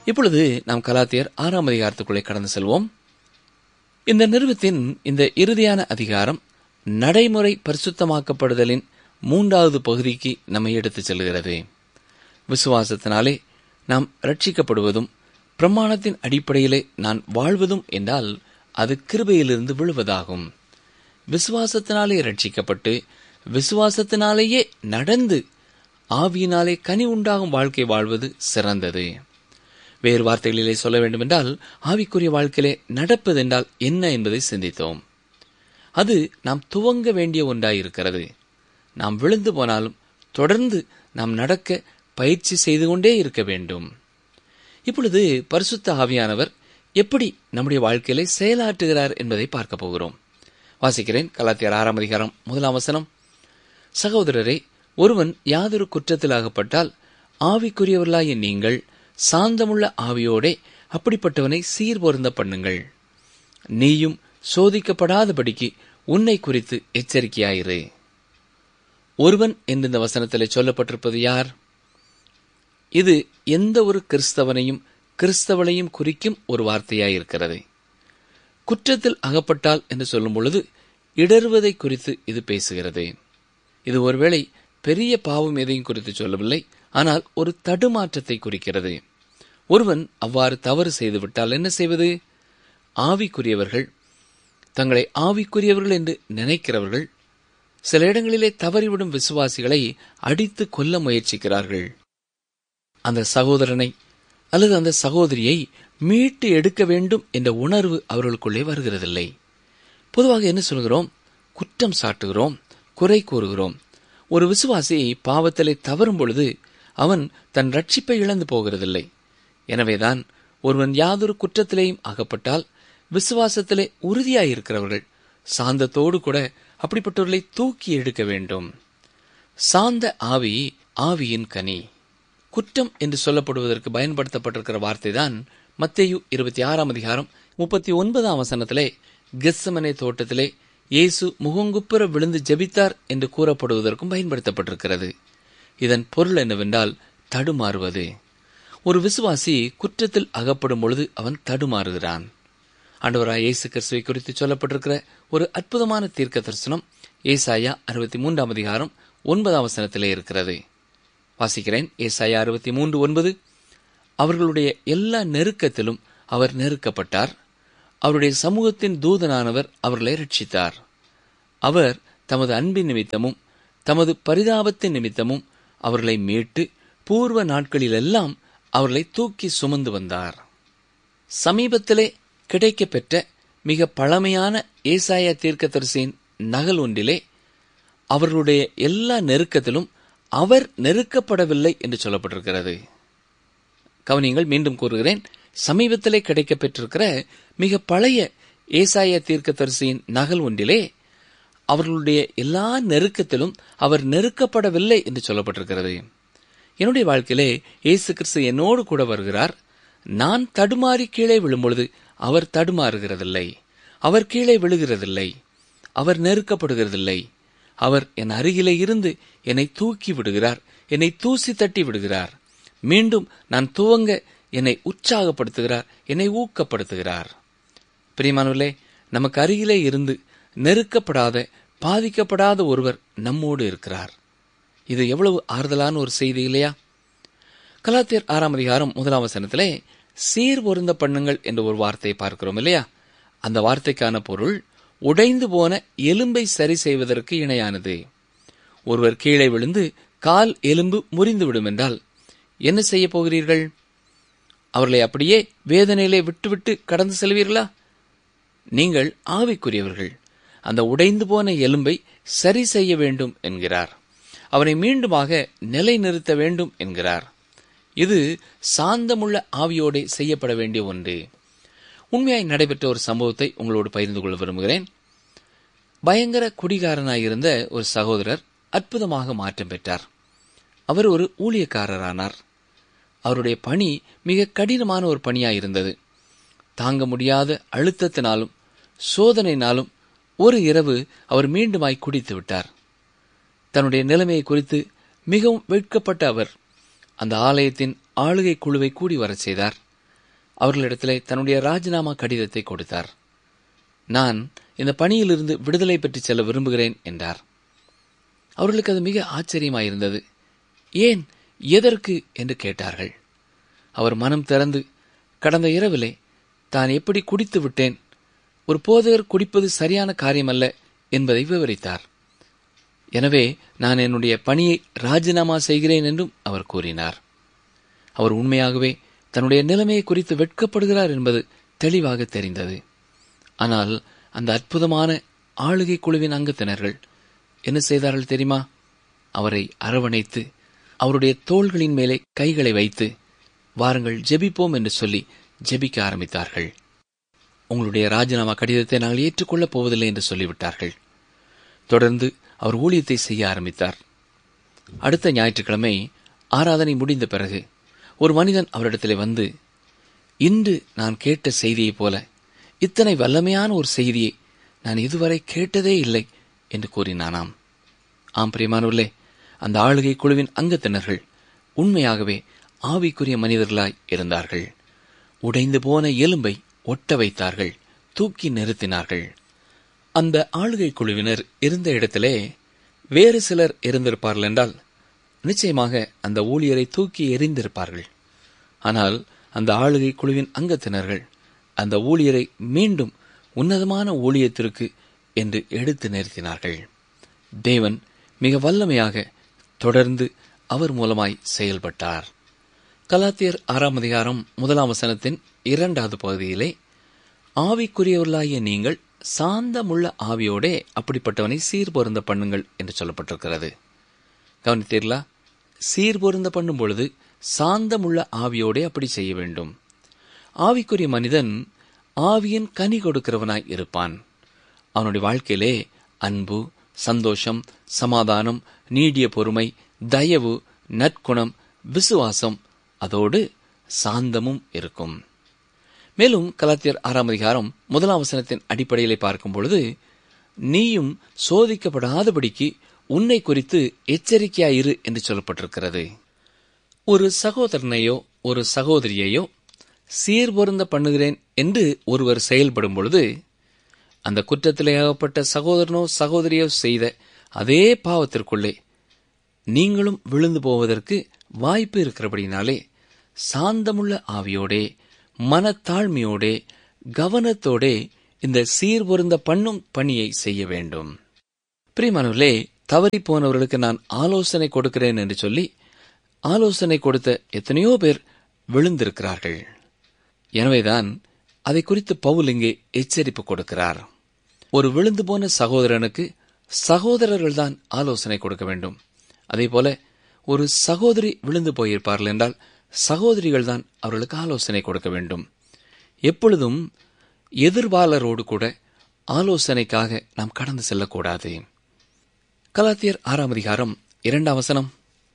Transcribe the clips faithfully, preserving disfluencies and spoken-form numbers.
இப்பொழுது நாம் கலாத்தியர் ஆறாம் அதிகாரத்துக்குள்ளே கடந்து செல்வோம். இந்த நிறுவத்தின் இந்த இறுதியான அதிகாரம் நடைமுறை பரிசுத்தமாக்கப்படுதலின் மூன்றாவது பகுதிக்கு நம்மை எடுத்துச் செல்கிறது. விசுவாசத்தினாலே நாம் ரட்சிக்கப்படுவதும் பிரமாணத்தின் அடிப்படையிலே நான் வாழ்வதும் என்றால் அது கிருபையிலிருந்து விழுவதாகும். விசுவாசத்தினாலே ரட்சிக்கப்பட்டு விசுவாசத்தினாலேயே நடந்து ஆவியினாலே கனி உண்டாகும் வாழ்க்கை வாழ்வது சிறந்தது. வேறு வார்த்தைகளிலே சொல்ல வேண்டுமென்றால் ஆவிக்குரிய வாழ்க்கையிலே நடப்பது என்றால் என்ன என்பதை சிந்தித்தோம். அது நாம் துவங்க வேண்டிய ஒன்றாயிருக்கிறது. நாம் விழுந்து போனாலும் தொடர்ந்து நாம் நடக்க பயிற்சி செய்து கொண்டே இருக்க வேண்டும். இப்பொழுது பரிசுத்த ஆவியானவர் எப்படி நம்முடைய வாழ்க்கையிலே செயலாற்றுகிறார் என்பதை பார்க்க போகிறோம். வாசிக்கிறேன். கலாத்தியர் ஆறாம் அதிகாரம் முதலாம் வசனம். சகோதரரே, ஒருவன் யாதொரு குற்றத்தில் அகப்பட்டால் ஆவிக்குரியவர்களாகிய நீங்கள் சாந்தமுள்ள ஆவியோடே அப்படிப்பட்டவனை சீர்பொருந்த பண்ணுங்கள். நீயும் சோதிக்கப்படாதபடிக்கு உன்னை குறித்து எச்சரிக்கையாயிரு. ஒருவன் என்று இந்த வசனத்திலே சொல்லப்பட்டிருப்பது யார்? இது எந்த ஒரு கிறிஸ்தவனையும் கிறிஸ்தவளையும் குறிக்கும் ஒரு வார்த்தையாயிருக்கிறது. குற்றத்தில் அகப்பட்டால் என்று சொல்லும் பொழுது இடறுவதை குறித்து இது பேசுகிறது. இது ஒருவேளை பெரிய பாவம் எதையும் குறித்து சொல்லவில்லை, ஆனால் ஒரு தடுமாற்றத்தை குறிக்கிறது. ஒருவன் அவ்வாறு தவறு செய்துவிட்டால் என்ன செய்வது? ஆவிக்குரியவர்கள், தங்களை ஆவிக்குரியவர்கள் என்று நினைக்கிறவர்கள் சில இடங்களிலே தவறிவிடும் விசுவாசிகளை அடித்து கொல்ல முயற்சிக்கிறார்கள். அந்த சகோதரனை அல்லது அந்த சகோதரியை மீட்டு எடுக்க வேண்டும் என்ற உணர்வு அவர்களுக்குள்ளே வருகிறதில்லை. பொதுவாக என்ன சொல்கிறோம்? குற்றம் சாட்டுகிறோம், குறை கூறுகிறோம். ஒரு விசுவாசி பாவத்திலே தவறும் பொழுது அவன் தன் ரட்சிப்பை இழந்து போகிறதில்லை. எனவேதான் ஒருவன் யாதொரு குற்றத்திலேயும் அகப்பட்டால் விசுவாசத்திலே உறுதியாயிருக்கிறவர்கள் சாந்தத்தோடு கூட அப்படிப்பட்டவர்களை தூக்கி எடுக்க வேண்டும். சாந்த ஆவி ஆவியின் கனி. குற்றம் என்று சொல்லப்படுவதற்கு பயன்படுத்தப்பட்டிருக்கிற வார்த்தைதான் மத்தேயு இருபத்தி ஆறாம் அதிகாரம் முப்பத்தி ஒன்பதாம் வசனத்திலே கெத்செமனே தோட்டத்திலே இயேசு முகங்குப்புற விழுந்து ஜெபித்தார் என்று கூறப்படுவதற்கும் பயன்படுத்தப்பட்டிருக்கிறது. இதன் பொருள் என்னவென்றால் தடுமாறுவது. ஒரு விசுவாசி குற்றத்தில் அகப்படும் பொழுது அவன் தடுமாறுகிறான். ஆண்டவராய் இயேசு கிறிஸ்துவை குறித்து சொல்லப்பட்டிருக்கிற ஒரு அற்புதமான தீர்க்க தரிசனம் ஏசாயா அறுபத்தி மூன்றாம் அதிகாரம் ஒன்பதாம் வசனத்திலே இருக்கிறது. வாசிக்கிறேன். ஏசாயா அறுபத்தி மூன்று ஒன்பது. அவர்களுடைய எல்லா நெருக்கத்திலும் அவர் நெருக்கப்பட்டார், அவருடைய சமூகத்தின் தூதனானவர் அவர்களை ரட்சித்தார். அவர் தமது அன்பின் நிமித்தமும் தமது பரிதாபத்தின் நிமித்தமும் அவர்களை மீட்டு பூர்வ நாட்களிலெல்லாம் அவர்களை தூக்கி சுமந்து வந்தார். சமீபத்திலே கிடைக்கப்பெற்ற மிக பழமையான ஏசாயா தீர்க்கதரிசியின் நகல் ஒன்றிலே அவர்களுடைய எல்லா நெருக்கத்திலும் அவர் நெருக்கப்படவில்லை என்று சொல்லப்பட்டிருக்கிறது. கவனியங்கள், மீண்டும் கூறுகிறேன். சமீபத்திலே கிடைக்கப்பெற்றிருக்கிற மிக பழைய ஏசாயா தீர்க்கதரிசியின் நகல் ஒன்றிலே அவர்களுடைய எல்லா நெருக்கத்திலும் அவர் நெருக்கப்படவில்லை என்று சொல்லப்பட்டிருக்கிறது. என்னுடைய வாழ்க்கையிலே இயேசு கிறிஸ்து என்னோடு கூட வருகிறார். நான் தடுமாறி கீழே விழும்பொழுது அவர் தடுமாறுகிறதில்லை, அவர் கீழே விழுகிறதில்லை, அவர் நெருக்கப்படுகிறதில்லை. அவர் என் அருகிலே இருந்து என்னை தூக்கி விடுகிறார், என்னை தூசி தட்டி விடுகிறார். மீண்டும் நான் துவங்க என்னை உற்சாகப்படுத்துகிறார், என்னை ஊக்கப்படுத்துகிறார். பிரியமானவர்களே, நமக்கு அருகிலே இருந்து நெருக்கப்படாத, பாதிக்கப்படாத ஒருவர் நம்மோடு இருக்கிறார். இது எவ்வளவு ஆறுதலான ஒரு செய்தி இல்லையா? கலாத்தியர் ஆறாம் அதிகாரம் முதலாம் வசனத்திலே சீர் பொருந்த பண்ணுங்கள் என்ற ஒரு வார்த்தையை பார்க்கிறோம் இல்லையா? அந்த வார்த்தைக்கான பொருள் உடைந்து போன எலும்பை சரி செய்வதற்கு இணையானது. ஒருவர் கீழே விழுந்து கால் எலும்பு முறிந்துவிடும் என்றால் என்ன செய்ய போகிறீர்கள்? அவர்களை அப்படியே வேதனையிலே விட்டுவிட்டு கடந்து செல்வீர்களா? நீங்கள் ஆவிக்குரியவர்கள். அந்த உடைந்து போன எலும்பை சரி செய்ய வேண்டும் என்கிறார். அவனை மீண்டுமாக நிலைநிறுத்த வேண்டும் என்கிறார். இது சாந்தமுள்ள ஆவியோடு செய்யப்பட வேண்டிய ஒன்று. உண்மையாய் நடைபெற்ற ஒரு சம்பவத்தை உங்களோடு பகிர்ந்து கொள்ள விரும்புகிறேன். பயங்கர குடிகாரனாயிருந்த ஒரு சகோதரர் அற்புதமாக மாற்றம் பெற்றார். அவர் ஒரு ஊழியக்காரரானார். அவருடைய பணி மிக கடினமான ஒரு பணியாயிருந்தது. தாங்க முடியாத அழுத்தத்தினாலும் சோதனையினாலும் ஒரு இரவு அவர் மீண்டுமாய் குடித்து விட்டார். தன்னுடைய நிலைமையை குறித்து மிகவும் வெட்கப்பட்ட அவர் அந்த ஆலயத்தின் ஆளுகை குழுவை கூடி வரச் செய்தார். அவர்களிடத்திலே தன்னுடைய ராஜினாமா கடிதத்தை கொடுத்தார். நான் இந்த பணியிலிருந்து விடுதலை பெற்று செல்ல விரும்புகிறேன் என்றார். அவர்களுக்கு அது மிக ஆச்சரியமாயிருந்தது. ஏன், எதற்கு என்று கேட்டார்கள். அவர் மனம் திறந்து கடந்த இரவிலே தான் எப்படி குடித்து விட்டேன், ஒரு போதகர் குடிப்பது சரியான காரியமல்ல என்பதை விவரித்தார். எனவே நான் என்னுடைய பணியை ராஜினாமா செய்கிறேன் என்றும் அவர் கூறினார். அவர் உண்மையாகவே தன்னுடைய நிலைமையை குறித்து வெட்கப்படுகிறார் என்பது தெளிவாக தெரிந்தது. ஆனால் அந்த அற்புதமான ஆளுகை குழுவின் அங்கத்தினர்கள் என்ன செய்தார்கள் தெரியுமா? அவரை அரவணைத்து அவருடைய தோள்களின் மேலே கைகளை வைத்து, வாருங்கள் ஜெபிப்போம் என்று சொல்லி ஜெபிக்க ஆரம்பித்தார்கள். உங்களுடைய ராஜினாமா கடிதத்தை நாங்கள் ஏற்றுக்கொள்ளப் போவதில்லை என்று சொல்லிவிட்டார்கள். தொடர்ந்து அவர் ஊழியத்தை செய்ய ஆரம்பித்தார். அடுத்த ஞாயிற்றுக்கிழமை ஆராதனை முடிந்த பிறகு ஒரு மனிதன் அவரிடத்திலே வந்து, இன்று நான் கேட்ட செய்தியைப் போல இத்தனை வல்லமையான ஒரு செய்தியை நான் இதுவரை கேட்டதே இல்லை என்று கூறினானாம். ஆம் பிரியமானவர்களே, அந்த ஆளுகை குழுவின் அங்கத்தினர்கள் உண்மையாகவே ஆவிக்குரிய மனிதர்களாய் இருந்தார்கள். உடைந்து போன எலும்பை ஒட்ட வைத்தார்கள், தூக்கி நிறுத்தினார்கள். அந்த ஆளுகை குழுவினர் இருந்த இடத்திலே வேறு சிலர் இருந்திருப்பார்கள் என்றால் நிச்சயமாக அந்த ஊழியரை தூக்கி எறிந்திருப்பார்கள். ஆனால் அந்த ஆளுகை குழுவின் அங்கத்தினர்கள் அந்த ஊழியரை மீண்டும் உன்னதமான ஊழியத்திற்கு என்று எடுத்து நிறுத்தினார்கள். தேவன் மிக வல்லமையாக தொடர்ந்து அவர் மூலமாய் செயல்பட்டார். கலாத்தியர் ஆறாம் அதிகாரம் முதலாம் வசனத்தின் இரண்டாவது பகுதியிலே, ஆவிக்குரியவர்களாகிய நீங்கள் சாந்தமுள்ள ஆவியோடே அப்படிப்பட்டவனை சீர்பொருந்த பண்ணுங்கள் என்று சொல்லப்பட்டிருக்கிறது. கவனித்தீர்களா? சீர்பொருந்த பண்ணும் பொழுது சாந்தமுள்ள ஆவியோடே அப்படி செய்ய வேண்டும். ஆவிக்குரிய மனிதன் ஆவியின் கனி கொடுக்கிறவனாய் இருப்பான். அவனுடைய வாழ்க்கையிலே அன்பு, சந்தோஷம், சமாதானம், நீடிய பொறுமை, தயவு, நற்குணம், விசுவாசம், அதோடு சாந்தமும் இருக்கும். மேலும் கலாத்தியர் ஆறாம் அதிகாரம் முதலாம் வசனத்தின் அடிப்படையிலே பார்க்கும் பொழுது, நீயும் சோதிக்கப்படாதபடிக்கு உன்னை குறித்து எச்சரிக்கையாயிரு என்று சொல்லப்பட்டிருக்கிறது. ஒரு சகோதரனையோ ஒரு சகோதரியையோ சீர்பொருந்த பண்ணுகிறேன் என்று ஒருவர் செயல்படும் பொழுது, அந்த குற்றத்திலே அகப்பட்ட சகோதரனோ சகோதரியோ செய்த அதே பாவத்திற்குள்ளே நீங்களும் விழுந்து போவதற்கு வாய்ப்பு இருக்கிறபடினாலே சாந்தமுள்ள ஆவியோடே, மனத்தாழ்மையோடே, கவனத்தோடே இந்த சீர்பொருந்த பண்ணும் பணியை செய்ய வேண்டும். பிரியமானவர்களே, தவறி போனவர்களுக்கு நான் ஆலோசனை கொடுக்கிறேன் என்று சொல்லி ஆலோசனை கொடுத்த எத்தனையோ பேர் விழுந்திருக்கிறார்கள். எனவேதான் அதை குறித்து பவுல் இங்கே எச்சரிப்பு கொடுக்கிறார். ஒரு விழுந்து போன சகோதரனுக்கு சகோதரர்கள் தான் ஆலோசனை கொடுக்க வேண்டும். அதே போல ஒரு சகோதரி விழுந்து போயிருப்பார்கள் என்றால் சகோதரிகள் தான் அவர்களுக்கு ஆலோசனை கொடுக்க வேண்டும். எப்பொழுதும் எதிர்வாளரோடு கூட ஆலோசனைக்காக நாம் கடந்து செல்லக்கூடாது. கலாத்தியர் ஆறாம் அதிகாரம் இரண்டாம் வசனம்,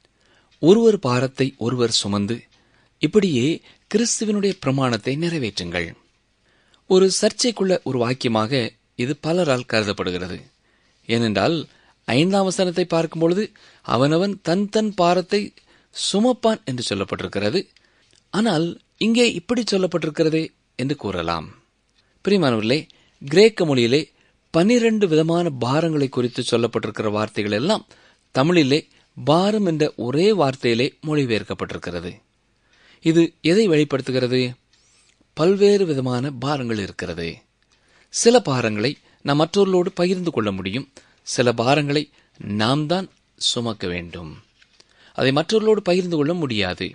ஒருவர் பாரத்தை ஒருவர் சுமந்து இப்படியே கிறிஸ்துவினுடைய பிரமாணத்தை நிறைவேற்றுங்கள். ஒரு சர்ச்சைக்குள்ள ஒரு வாக்கியமாக இது பலரால் கருதப்படுகிறது. ஏனென்றால் ஐந்தாம் வசனத்தை பார்க்கும் பொழுது அவனவன் தன் தன் பாரத்தை சுமப்பான் என்று சொல்லப்பட்டிருக்கிறது. ஆனால் இங்கே இப்படி சொல்லப்பட்டிருக்கிறதே என்று கூறலாம். பிரியமானவர்களே, கிரேக்க மொழியிலே பனிரெண்டு விதமான பாரங்களை குறித்து சொல்லப்பட்டிருக்கிற வார்த்தைகள் எல்லாம் தமிழிலே பாரம் என்ற ஒரே வார்த்தையிலே மொழிபெயர்க்கப்பட்டிருக்கிறது. இது எதை வெளிப்படுத்துகிறது? பல்வேறு விதமான பாரங்கள் இருக்கிறது. சில பாரங்களை நாம் மற்றவர்களோடு பகிர்ந்து கொள்ள முடியும். சில பாரங்களை நாம் தான் சுமக்க வேண்டும். அதை மற்றவர்களோடு பகிர்ந்து கொள்ள முடியாது.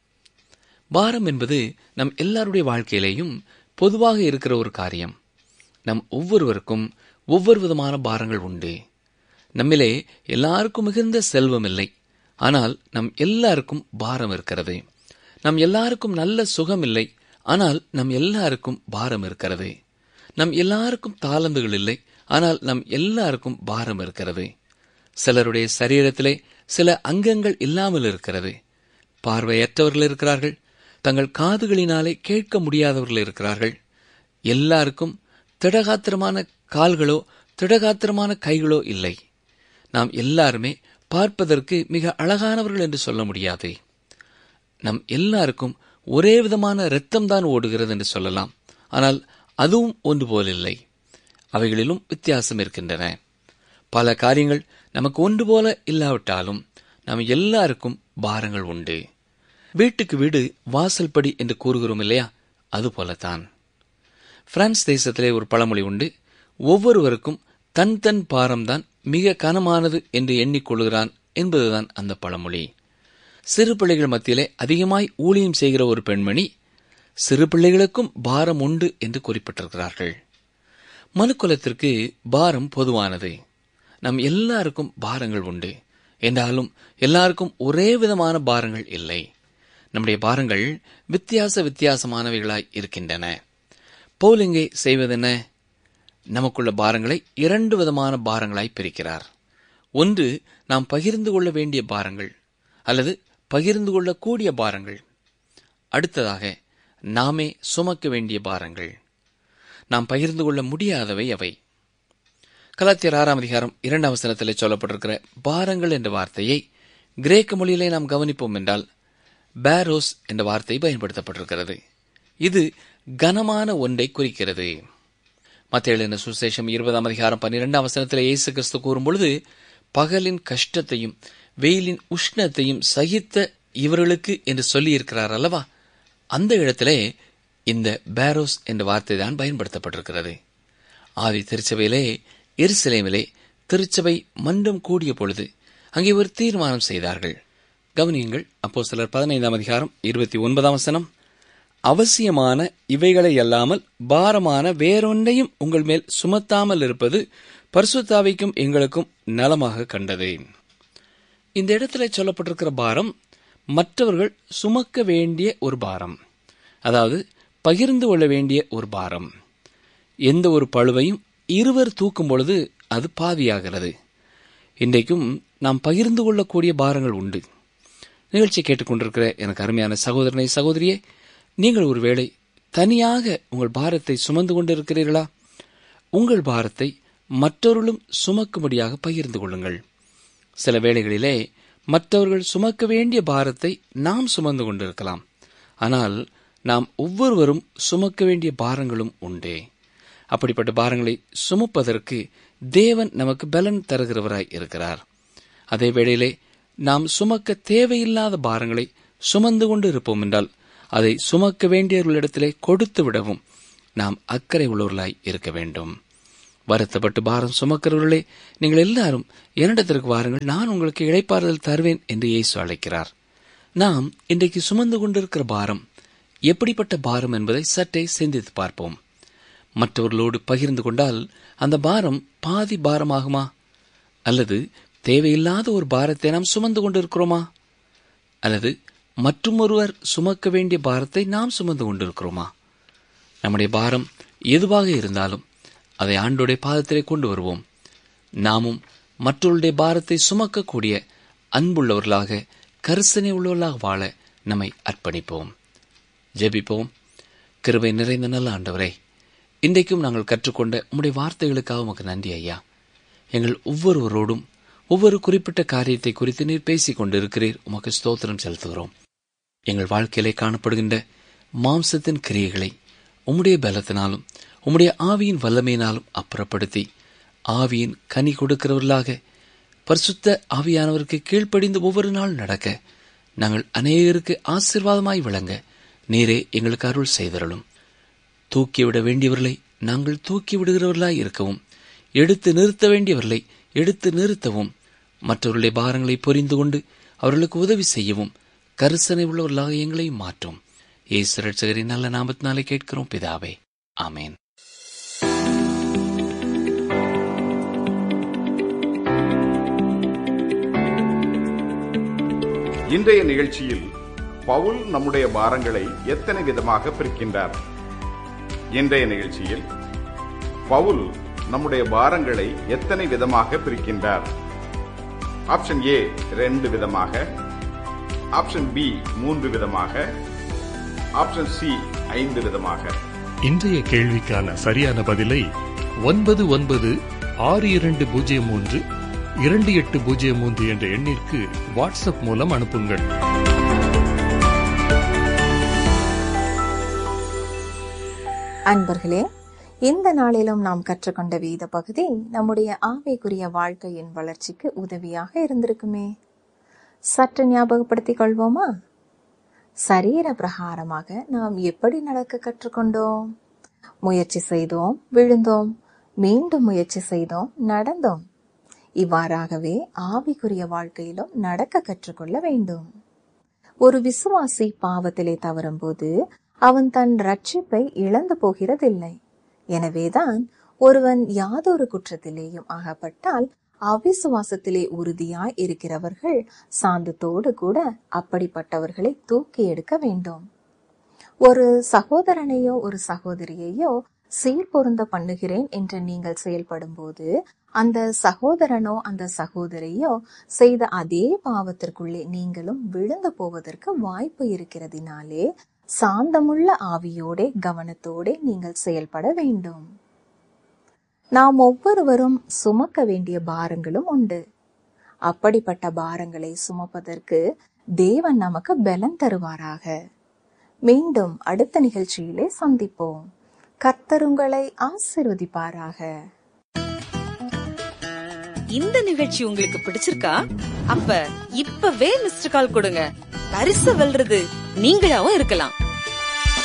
பாரம் என்பது நம் எல்லாருடைய வாழ்க்கையிலேயும் பொதுவாக இருக்கிற ஒரு காரியம். நம் ஒவ்வொருவருக்கும் ஒவ்வொரு விதமான பாரங்கள் உண்டு. நம்மிலே எல்லாருக்கும் மிகுந்த செல்வம் இல்லை, ஆனால் நம் எல்லாருக்கும் பாரம் இருக்கிறது. நம் எல்லாருக்கும் நல்ல சுகம் இல்லை, ஆனால் நம் எல்லாருக்கும் பாரம் இருக்கிறது. நம் எல்லாருக்கும் தாளந்துகள் இல்லை, ஆனால் நம் எல்லாருக்கும் பாரம் இருக்கிறது. சிலருடைய சரீரத்திலே சில அங்கங்கள் இல்லாமல் இருக்கிறது. பார்வையற்றவர்கள் இருக்கிறார்கள். தங்கள் காதுகளினாலே கேட்க முடியாதவர்கள் இருக்கிறார்கள். எல்லாருக்கும் திடகாத்திரமான கால்களோ திடகாத்திரமான கைகளோ இல்லை. நாம் எல்லாருமே பார்ப்பதற்கு மிக அழகானவர்கள் என்று சொல்ல முடியாது. நம் எல்லாருக்கும் ஒரே விதமான இரத்தம்தான் ஓடுகிறது என்று சொல்லலாம். ஆனால் அதுவும் ஒன்று போலில்லை. அவைகளிலும் வித்தியாசம் இருக்கின்றன. பல காரியங்கள் நமக்கு ஒன்று போல இல்லாவிட்டாலும் நாம் எல்லாருக்கும் பாரங்கள் உண்டு. வீட்டுக்கு வீடு வாசல் படி என்று கூறுகிறோம் இல்லையா? அதுபோலத்தான். பிரான்ஸ் தேசத்திலே ஒரு பழமொழி உண்டு. ஒவ்வொருவருக்கும் தன் தன் பாரம்தான் மிக கனமானது என்று எண்ணிக்கொள்கிறான் என்பதுதான் அந்த பழமொழி. சிறு பிள்ளைகள் மத்தியிலே அதிகமாய் ஊழியம் செய்கிற ஒரு பெண்மணி சிறு பிள்ளைகளுக்கும் பாரம் உண்டு என்று குறிப்பிட்டிருக்கிறார்கள். மனுக்குலத்திற்கு பாரம் பொதுவானது. நம் எல்லாருக்கும் பாரங்கள் உண்டு. என்றாலும் எல்லாருக்கும் ஒரே விதமான பாரங்கள் இல்லை. நம்முடைய பாரங்கள் வித்தியாச வித்தியாசமானவைகளாய் இருக்கின்றன. பவுல் இங்கே செய்வதென்ன? நமக்குள்ள பாரங்களை இரண்டு விதமான பாரங்களாய் பிரிக்கிறார். ஒன்று, நாம் பகிர்ந்து கொள்ள வேண்டிய பாரங்கள் அல்லது பகிர்ந்து கொள்ளக்கூடிய பாரங்கள். அடுத்ததாக, நாமே சுமக்க வேண்டிய பாரங்கள். நாம் பகிர்ந்து கொள்ள முடியாதவை அவை. கலாத்தியர் ஆறாம் அதிகாரம் இரண்டாம் வசனத்திலே சொல்லப்பட்டிருக்கிற பாரங்கள் என்ற வார்த்தையை கிரேக்க மொழியிலே நாம் கவனிப்போம் என்றால் பேரோஸ் என்ற வார்த்தை பயன்படுத்தப்பட்டிருக்கிறது. இது கனமான ஒன்றை குறிக்கிறது. மத்தேயு எழுதின சுவிசேஷம் இருபதாம் அதிகாரம் பன்னிரெண்டாம் வசனத்திலே இயேசு கிறிஸ்து கூறும்பொழுது, பகலின் கஷ்டத்தையும் வெயிலின் உஷ்ணத்தையும் சகித்த இவர்களுக்கு என்று சொல்லியிருக்கிறார் அல்லவா? அந்த இடத்திலே இந்த பேரோஸ் என்ற வார்த்தை தான் பயன்படுத்தப்பட்டிருக்கிறது. ஆதி திருச்சபையிலே எருசலேமிலே திருச்சபை மன்றம் கூடிய பொழுது அங்கே ஒரு தீர்மானம் செய்தார்கள். கவனியுங்கள், அப்போஸ்தலர் பதினைந்தாம் அதிகாரம் இருபத்தி ஒன்பதாம் வசனம். அவசியமான இவைகளை அல்லாமல் பாரமான வேறொன்றையும் உங்கள் மேல் சுமத்தாமல் இருப்பது பரிசுத்தாவிக்கும் எங்களுக்கும் நலமாக கண்டது. இந்த இடத்துல சொல்லப்பட்டிருக்கிற பாரம் மற்றவர்கள் சுமக்க வேண்டிய ஒரு பாரம், அதாவது பகிர்ந்து கொள்ள வேண்டிய ஒரு பாரம். எந்த ஒரு பளுவையும் இருவர் தூக்கும் பொழுது அது பாதியாகிறது. இன்றைக்கும் நாம் பகிர்ந்து கொள்ளக்கூடிய பாரங்கள் உண்டு. நிகழ்ச்சி கேட்டுக்கொண்டிருக்கிற எனக்கு அருமையான சகோதரனை சகோதரியே, நீங்கள் ஒருவேளை தனியாக உங்கள் பாரத்தை சுமந்து கொண்டிருக்கிறீர்களா? உங்கள் பாரத்தை மற்றவர்களும் சுமக்கும்படியாக பகிர்ந்து கொள்ளுங்கள். சில வேளைகளிலே மற்றவர்கள் சுமக்க வேண்டிய பாரத்தை நாம் சுமந்து கொண்டிருக்கலாம். ஆனால் நாம் ஒவ்வொருவரும் சுமக்க வேண்டிய பாரங்களும் உண்டே. அப்படிப்பட்ட பாரங்களை சுமப்பதற்கு தேவன் நமக்கு பலன் தருகிறவராய் இருக்கிறார். அதே வேளையிலே நாம் சுமக்க தேவையில்லாத பாரங்களை சுமந்து கொண்டு இருப்போம் என்றால் அதை சுமக்க வேண்டியவர்களிடத்திலே கொடுத்து விடவும் நாம் அக்கறை உள்ளவர்களாய் இருக்க வேண்டும். வருத்தப்பட்டு பாரம் சுமக்கிறவர்களே, நீங்கள் எல்லாரும் என்னிடத்திற்கு வாருங்கள், நான் உங்களுக்கு இளைப்பாறுதல் தருவேன் என்று இயேசு அழைக்கிறார். நாம் இன்றைக்கு சுமந்து கொண்டிருக்கிற பாரம் எப்படிப்பட்ட பாரம் என்பதை சற்றே சிந்தித்து பார்ப்போம். மற்றவர்களோடு பகிர்ந்து கொண்டால் அந்த பாரம் பாதி பாரமாகுமா? அல்லது தேவையில்லாத ஒரு பாரத்தை நாம் சுமந்து கொண்டிருக்கிறோமா? அல்லது மற்றும் ஒருவர் சுமக்க வேண்டிய பாரத்தை நாம் சுமந்து கொண்டிருக்கிறோமா? நம்முடைய பாரம் எதுவாக இருந்தாலும் அதை ஆண்டோடைய பாதத்திலே கொண்டு வருவோம். நாமும் மற்றவருடைய பாரத்தை சுமக்கக்கூடிய அன்புள்ளவர்களாக, கரிசனை உள்ளவர்களாக வாழ நம்மை அர்ப்பணிப்போம். ஜெபிப்போம். கிருபை நிறைந்த நல்ல ஆண்டவரே, இன்றைக்கும் நாங்கள் கற்றுக்கொண்ட உம்முடைய வார்த்தைகளுக்காக உமக்கு நன்றி ஐயா. எங்கள் ஒவ்வொருவரோடும் ஒவ்வொரு குறிப்பிட்ட காரியத்தை குறித்து நீர் பேசிக் கொண்டிருக்கிறீர். உமக்கு ஸ்தோத்திரம் செலுத்துகிறோம். எங்கள் வாழ்க்கையிலே காணப்படுகின்ற மாம்சத்தின் கிரியைகளை உம்முடைய பலத்தினாலும் உம்முடைய ஆவியின் வல்லமையினாலும் அப்புறப்படுத்தி ஆவியின் கனி கொடுக்கிறவர்களாக பரிசுத்த ஆவியானவருக்கு கீழ்ப்படிந்து ஒவ்வொரு நாள் நடக்க நாங்கள் அநேகருக்கு ஆசீர்வாதமாய் விளங்க நீரே எங்களுக்கு அருள் செய்தருளும். தூக்கிவிட வேண்டியவர்களை நாங்கள் தூக்கி விடுகிறவர்களாய் இருக்கவும், எடுத்து நிறுத்த வேண்டியவர்களை எடுத்து நிறுத்தவும், மற்றவர்களுடைய பாரங்களை புரிந்து கொண்டு அவர்களுக்கு உதவி செய்யவும் கரிசனை உள்ளவர்களாக எங்களை மாற்றும். இயேசு இரட்சகரின் நல்ல நாமத்தினாலே கேட்கிறோம் பிதாவே, ஆமேன். இன்றைய நிகழ்ச்சியில் பவுல் நம்முடைய பாரங்களை எத்தனை விதமாக பிரிக்கின்றார்? இன்றைய நிகழ்ச்சியில் பவுல் நம்முடைய பாரங்களை எத்தனை விதமாக பிரிக்கின்றார்? ஆப்ஷன் ஏ ரெண்டு விதமாக, ஆப்ஷன் பி மூன்று விதமாக, ஆப்ஷன் சி ஐந்து விதமாக. இன்றைய கேள்விக்கான சரியான பதிலை ஒன்பது ஒன்பது ஆறு இரண்டு பூஜ்ஜியம் மூன்று இரண்டு எட்டு பூஜ்ஜியம் மூன்று என்ற எண்ணிற்கு வாட்ஸ்அப் மூலம் அனுப்புங்கள். அன்பர்களே, இந்த நாளிலும் நாம் கற்றுக்கொண்ட வேத பகுதி நம்முடைய ஆவிக்குரிய வாழ்க்கையின் வளர்ச்சிக்கு உதவியாக இருந்திருக்குமே. சற்று ஞாபகப்படுத்திக் கொள்வோமா? சரீர பிரகாரமாக நாம் எப்படி நடக்க கற்றுக்கொண்டோம்? முயற்சி செய்தோம், விழுந்தோம், மீண்டும் முயற்சி செய்தோம், நடந்தோம். இவ்வாறாகவே ஆவிக்குரிய வாழ்க்கையிலும் நடக்க கற்றுக்கொள்ள வேண்டும். ஒரு விசுவாசி பாவத்திலே தவறும் போது அவன் தன் ரட்சிப்பை இழந்து போகிறதில்லை. எனவேதான் ஒருவன் யாதொரு குற்றத்திலேயும் அகப்பட்டால் அவிசுவாசத்திலே உறுதியாய் இருக்கிறவர்கள் சாந்தத்தோடு கூட அப்படிப்பட்டவர்களை தூக்கி எடுக்க வேண்டும். ஒரு சகோதரனையோ ஒரு சகோதரியையோ சீர்பொருந்த பண்ணுகிறேன் என்று நீங்கள் செயல்படும் போது அந்த சகோதரனோ அந்த சகோதரியோ செய்த அதே பாவத்திற்குள்ளே நீங்களும் விழுந்து போவதற்கு வாய்ப்பு இருக்கிறதினாலே சாந்தமுள்ள ஆவியோட கவனத்தோட நீங்கள் செயல்பட வேண்டும். நாம் ஒவ்வொருவரும் சுமக்க வேண்டிய பாரங்களும் உண்டு. அப்படிப்பட்ட பாரங்களை சுமப்பதற்கு தேவன் நமக்கு பலன் தருவாராக. மீண்டும் அடுத்த நிகழ்ச்சியிலே சந்திப்போம். கர்த்தர் உங்களை ஆசீர்வதிப்பாராக. இந்த நிகழ்ச்சி உங்களுக்கு பிடிச்சிருக்கா? அப்ப இப்பவே மிஸ்டர் கால் கொடுங்க. பரிசு வெல்றது நீங்களாவும் இருக்கலாம்.